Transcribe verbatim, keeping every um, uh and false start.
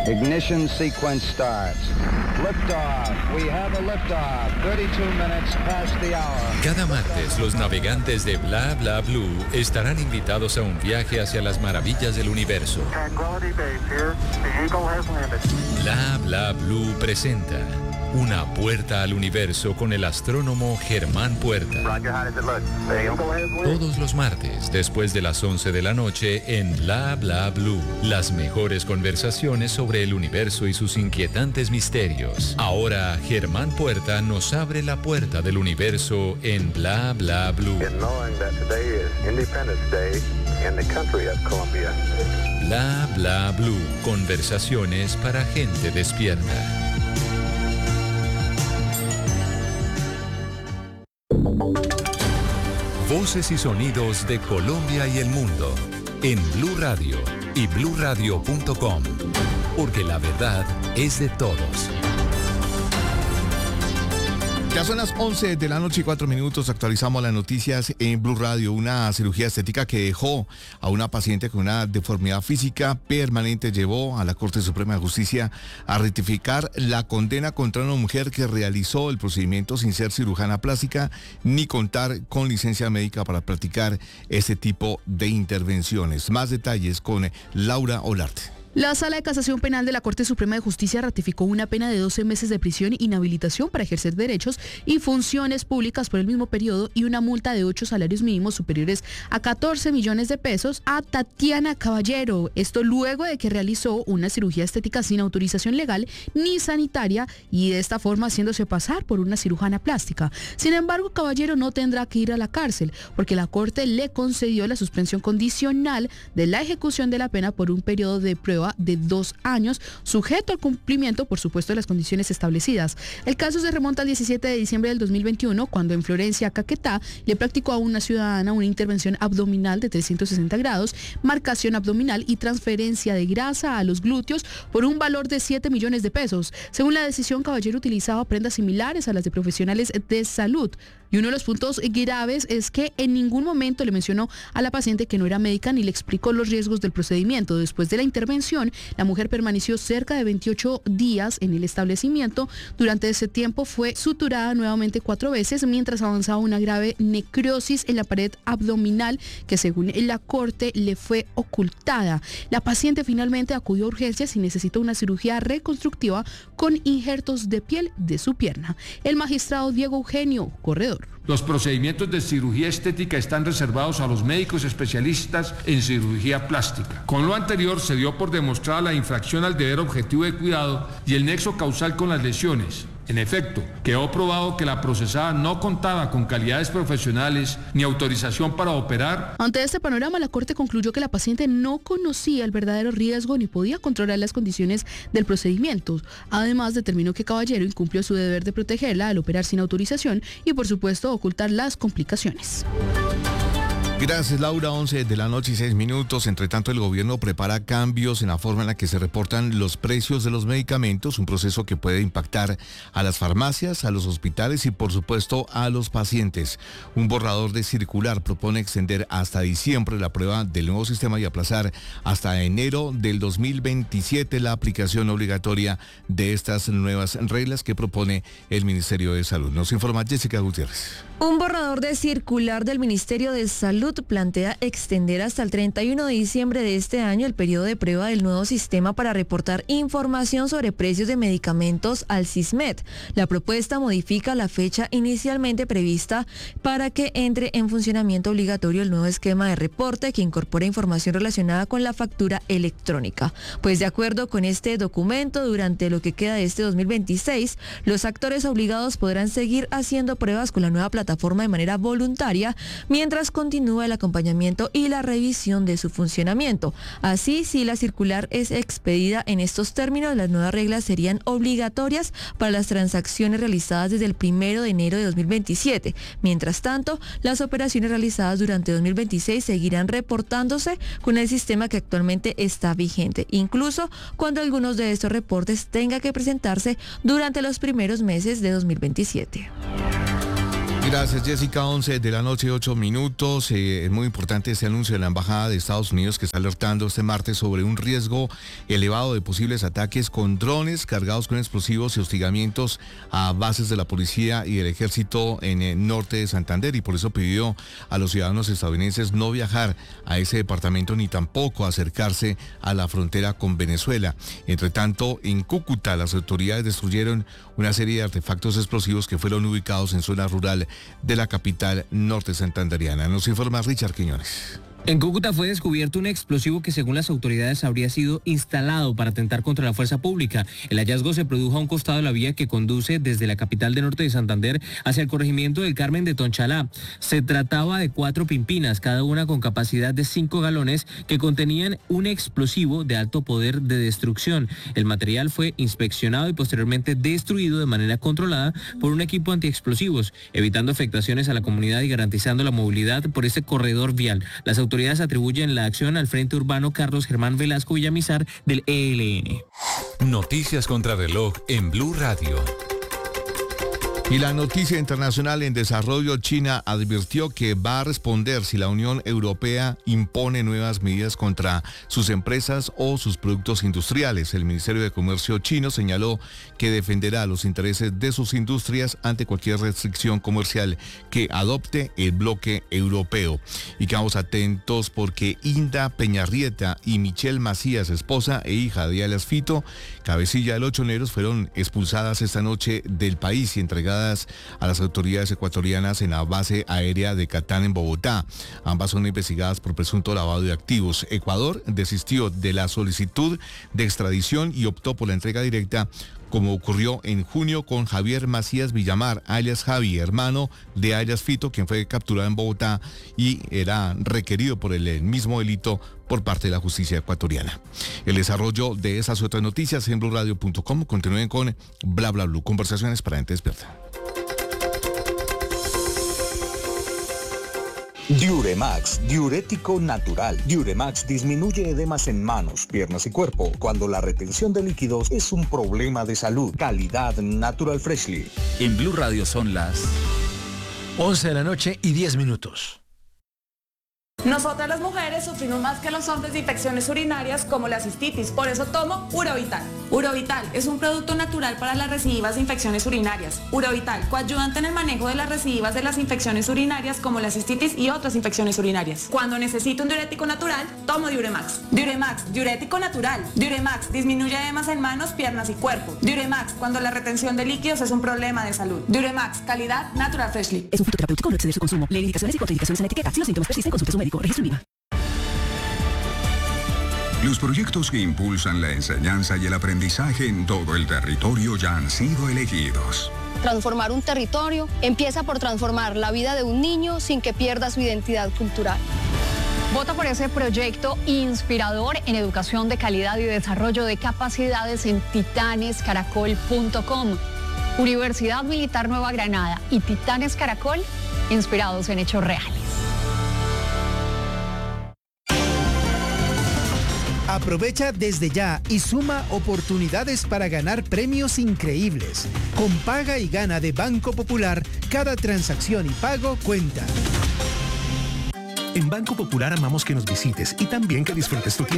Ignition sequence starts. Liftoff. We have a liftoff. thirty-two minutes past the hour. Cada martes, los navegantes de Bla Bla Blue estarán invitados a un viaje hacia las maravillas del universo. Tranquility Base here. The Eagle has landed. Bla Bla Blue presenta Una puerta al universo con el astrónomo Germán Puerta. Roger, how does it look? The Eagle has landed. Todos los martes, después de las once de la noche, en Bla Bla Blue. Las mejores conversaciones sobre el universo y sus inquietantes misterios. Ahora, Germán Puerta nos abre la puerta del universo en Bla Bla Blue. And knowing that today is Independence Day in the country of Colombia. Bla Bla Blue. Conversaciones para gente despierta. Voces y sonidos de Colombia y el mundo en Blue Radio y blue radio punto com, porque la verdad es de todos. Ya son las once de la noche y cuatro minutos, actualizamos las noticias en Blue Radio. Una cirugía estética que dejó a una paciente con una deformidad física permanente llevó a la Corte Suprema de Justicia a rectificar la condena contra una mujer que realizó el procedimiento sin ser cirujana plástica ni contar con licencia médica para practicar este tipo de intervenciones. Más detalles con Laura Olarte. La Sala de Casación Penal de la Corte Suprema de Justicia ratificó una pena de doce meses de prisión, inhabilitación para ejercer derechos y funciones públicas por el mismo periodo y una multa de ocho salarios mínimos superiores a catorce millones de pesos a Tatiana Caballero. Esto luego de que realizó una cirugía estética sin autorización legal ni sanitaria y de esta forma haciéndose pasar por una cirujana plástica. Sin embargo, Caballero no tendrá que ir a la cárcel porque la Corte le concedió la suspensión condicional de la ejecución de la pena por un periodo de prueba de dos años, sujeto al cumplimiento, por supuesto, de las condiciones establecidas. El caso se remonta al diecisiete de diciembre del dos mil veintiuno, cuando en Florencia, Caquetá, le practicó a una ciudadana una intervención abdominal de trescientos sesenta grados, marcación abdominal y transferencia de grasa a los glúteos por un valor de siete millones de pesos. Según la decisión, Caballero utilizaba prendas similares a las de profesionales de salud. Y uno de los puntos graves es que en ningún momento le mencionó a la paciente que no era médica ni le explicó los riesgos del procedimiento. Después de la intervención, la mujer permaneció cerca de veintiocho días en el establecimiento. Durante ese tiempo fue suturada nuevamente cuatro veces mientras avanzaba una grave necrosis en la pared abdominal que, según la Corte, le fue ocultada. La paciente finalmente acudió a urgencias y necesitó una cirugía reconstructiva con injertos de piel de su pierna. El magistrado Diego Eugenio Corredor. Los procedimientos de cirugía estética están reservados a los médicos especialistas en cirugía plástica. Con lo anterior se dio por demostrada la infracción al deber objetivo de cuidado y el nexo causal con las lesiones. En efecto, quedó probado que la procesada no contaba con calidades profesionales ni autorización para operar. Ante este panorama, la Corte concluyó que la paciente no conocía el verdadero riesgo ni podía controlar las condiciones del procedimiento. Además, determinó que Caballero incumplió su deber de protegerla al operar sin autorización y, por supuesto, ocultar las complicaciones. Gracias, Laura. once de la noche y seis minutos. Entre tanto, el gobierno prepara cambios en la forma en la que se reportan los precios de los medicamentos, un proceso que puede impactar a las farmacias, a los hospitales y, por supuesto, a los pacientes. Un borrador de circular propone extender hasta diciembre la prueba del nuevo sistema y aplazar hasta enero del dos mil veintisiete la aplicación obligatoria de estas nuevas reglas que propone el Ministerio de Salud. Nos informa Jessica Gutiérrez. Un borrador de circular del Ministerio de Salud plantea extender hasta el treinta y uno de diciembre de este año el periodo de prueba del nuevo sistema para reportar información sobre precios de medicamentos al SISMED. La propuesta modifica la fecha inicialmente prevista para que entre en funcionamiento obligatorio el nuevo esquema de reporte que incorpora información relacionada con la factura electrónica. Pues de acuerdo con este documento, durante lo que queda de este dos mil veintiséis, los actores obligados podrán seguir haciendo pruebas con la nueva plataforma de manera voluntaria mientras continúa el acompañamiento y la revisión de su funcionamiento. Así, si la circular es expedida en estos términos, las nuevas reglas serían obligatorias para las transacciones realizadas desde el primero de enero de dos mil veintisiete. Mientras tanto, las operaciones realizadas durante dos mil veintiséis seguirán reportándose con el sistema que actualmente está vigente, incluso cuando algunos de estos reportes tengan que presentarse durante los primeros meses de dos mil veintisiete. Gracias, Jessica. once de la noche, ocho minutos. Eh, es muy importante este anuncio de la Embajada de Estados Unidos que está alertando este martes sobre un riesgo elevado de posibles ataques con drones cargados con explosivos y hostigamientos a bases de la policía y del ejército en el norte de Santander, y por eso pidió a los ciudadanos estadounidenses no viajar a ese departamento ni tampoco acercarse a la frontera con Venezuela. Entre tanto, en Cúcuta las autoridades destruyeron una serie de artefactos explosivos que fueron ubicados en zona rural de la capital norte santanderiana. Nos informa Richard Quiñones. En Cúcuta fue descubierto un explosivo que según las autoridades habría sido instalado para atentar contra la fuerza pública. El hallazgo se produjo a un costado de la vía que conduce desde la capital de norte de Santander hacia el corregimiento del Carmen de Tonchalá. Se trataba de cuatro pimpinas, cada una con capacidad de cinco galones, que contenían un explosivo de alto poder de destrucción. El material fue inspeccionado y posteriormente destruido de manera controlada por un equipo antiexplosivos, evitando afectaciones a la comunidad y garantizando la movilidad por este corredor vial. Las autoridades atribuyen la acción al Frente Urbano Carlos Germán Velasco Villamizar del E L N. Noticias contra reloj en Blue Radio. Y la noticia internacional en desarrollo: China advirtió que va a responder si la Unión Europea impone nuevas medidas contra sus empresas o sus productos industriales. El Ministerio de Comercio chino señaló que defenderá los intereses de sus industrias ante cualquier restricción comercial que adopte el bloque europeo. Y quedamos atentos porque Inda Peñarrieta y Michelle Macías, esposa e hija de alias Fito, cabecilla de los choneros, fueron expulsadas esta noche del país y entregadas a las autoridades ecuatorianas en la base aérea de Catán en Bogotá. Ambas son investigadas por presunto lavado de activos. Ecuador desistió de la solicitud de extradición y optó por la entrega directa, como ocurrió en junio con Javier Macías Villamar, alias Javi, hermano de alias Fito, quien fue capturado en Bogotá y era requerido por el mismo delito por parte de la justicia ecuatoriana. El desarrollo de esas otras noticias en blue radio punto com. Continúen con Bla Bla Blue, conversaciones para gente despierta. Diuremax, diurético natural. Diuremax disminuye edemas en manos, piernas y cuerpo cuando la retención de líquidos es un problema de salud. Calidad Natural Freshly. En Blue Radio son las once de la noche y diez minutos. Nosotras las mujeres sufrimos más que los hombres de infecciones urinarias como la cistitis, por eso tomo Urovital. Urovital es un producto natural para las recidivas de infecciones urinarias. Urovital, coayudante en el manejo de las recidivas de las infecciones urinarias como la cistitis y otras infecciones urinarias. Cuando necesito un diurético natural, tomo Diuremax. Diuremax, diurético natural. Diuremax disminuye edemas en manos, piernas y cuerpo. Diuremax, cuando la retención de líquidos es un problema de salud. Diuremax, calidad Natural Freshly. Es un fitoterapéutico, no exceder su consumo. Lee indicaciones y contraindicaciones en la etiqueta. Si los síntomas persisten, consulte a su médico. Registro INVIMA. Los proyectos que impulsan la enseñanza y el aprendizaje en todo el territorio ya han sido elegidos. Transformar un territorio empieza por transformar la vida de un niño sin que pierda su identidad cultural. Vota por ese proyecto inspirador en educación de calidad y desarrollo de capacidades en titanes caracol punto com. Universidad Militar Nueva Granada y Titanes Caracol, inspirados en hechos reales. Aprovecha desde ya y suma oportunidades para ganar premios increíbles. Con Paga y Gana de Banco Popular, cada transacción y pago cuenta. En Banco Popular amamos que nos visites y también que disfrutes tu tiempo.